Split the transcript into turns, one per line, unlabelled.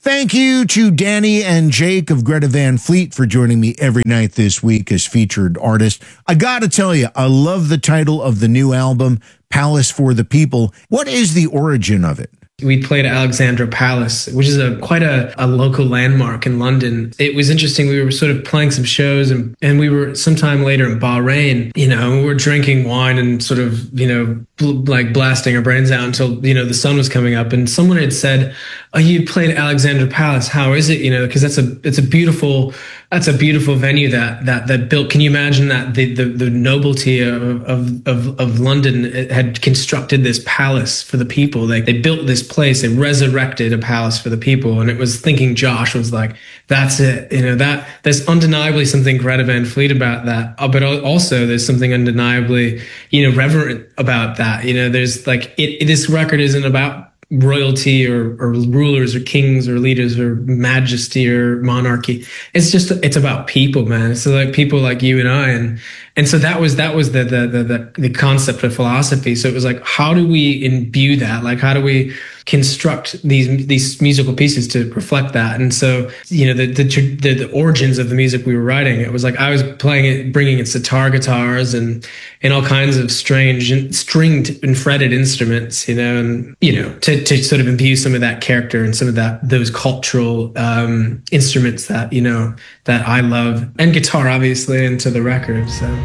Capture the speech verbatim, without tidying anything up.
Thank you to Danny and Jake of Greta Van Fleet for joining me every night this week as featured artists. I gotta tell you, I love the title of the new album, Palace for the People. What is the origin of it?
We played at Alexandra Palace, which is a quite a, a local landmark in London. It was interesting. We were sort of playing some shows and, and we were sometime later in Bahrain, you know, we were drinking wine and sort of, you know, bl- like blasting our brains out until, you know, the sun was coming up. And someone had said, oh, you played at Alexandra Palace. How is it? You know, because that's a, it's a beautiful, that's a beautiful venue that, that, that built. Can you imagine that the, the, the nobility of, of, of, of London had constructed this palace for the people? Like they built this place, they resurrected a palace for the people. And it was thinking Josh was like, that's it. You know, that there's undeniably something Greta Van Fleet about that. Uh, but also there's something undeniably, you know, reverent about that. You know, there's like, it, it this record isn't about royalty or, or rulers or kings or leaders or majesty or monarchy. It's just, it's about people, man. So like people like you and I, and, and so that was, that was the, the, the, the, the concept of philosophy. So it was like, how do we imbue that? Like, how do we construct these, these musical pieces to reflect that? And so, you know, the, the, the, the origins of the music we were writing, it was like, I was playing it, bringing in sitar guitars and, and all kinds of strange stringed and fretted instruments, you know, and, you know, to, to sort of imbue some of that character and some of that, those cultural, um, instruments that, you know, that I love, and guitar obviously into the record. So.